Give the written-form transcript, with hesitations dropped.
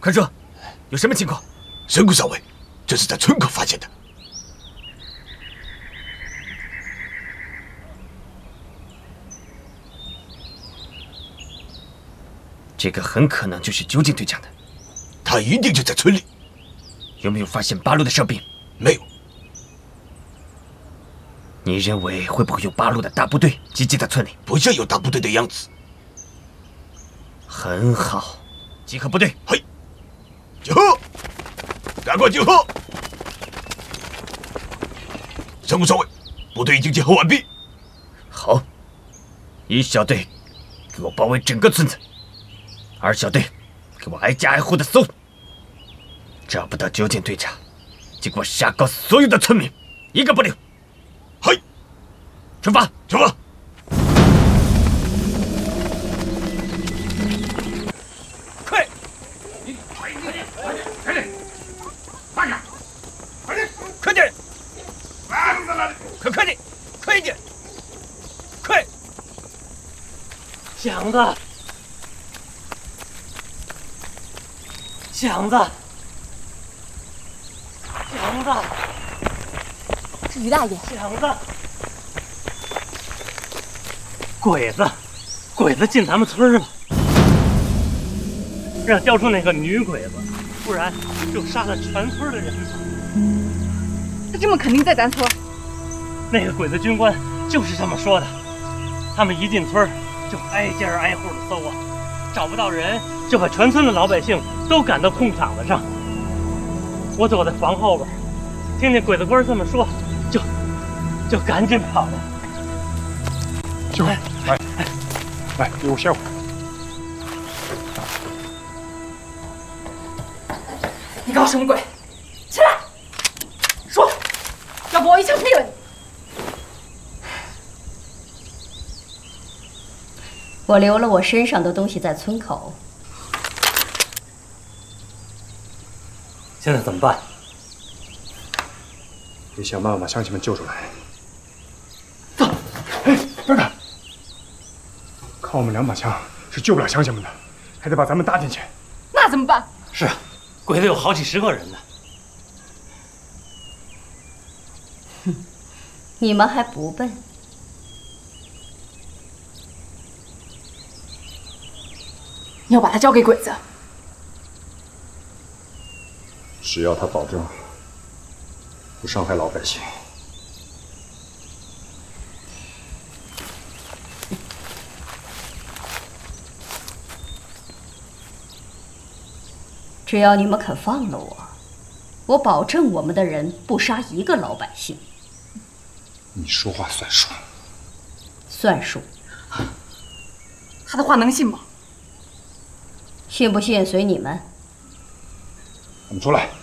快说，有什么情况？ 神谷少尉，这是在村口发现的。 这个很可能就是究竟队长的。 他一定就在村里。 有没有发现八路的哨兵？ 没有。 你认为会不会有八路的大部队集结在村里？ 不像有大部队的样子。 很好，集合部队。 嘿，集合！赶快集合！神谷少尉，部队已经集合完毕。 好，一小队给我包围整个村子，二小队给我挨家挨户的搜，找不到究竟队长，就给我杀光所有的村民，一个不留。 嘿， 出发！ 出发！ 快！快点！快点！快一点！快！ 祥子，祥子，祥子， 是于大爷。 祥子，鬼子进咱们村了，让交出那个女鬼子，不然就杀了全村的人。 他这么肯定在咱村？ 那个鬼子军官就是这么说的。他们一进村就挨家挨户的搜啊，找不到人，就把全村的老百姓都赶到空场子上。我躲在房后边，听见鬼子官这么说，就赶紧跑了。 秀慧，来，给我歇会儿。 你搞什么鬼？起来，说，要不我一枪毙了你！ 我留了我身上的东西在村口。 现在怎么办？ 得想办法把乡亲们救出来。 走！ 哎，等等，靠我们2把枪是救不了乡亲们的，还得把咱们搭进去。 那怎么办？ 是啊，鬼子有好几十个人呢。 哼，你们还不笨。 你要把他交给鬼子？ 只要他保证不伤害老百姓。 只要你们肯放了我，我保证我们的人不杀一个老百姓。 你说话算数。 算数。 他的话能信吗？ 信不信随你们。 我们出来。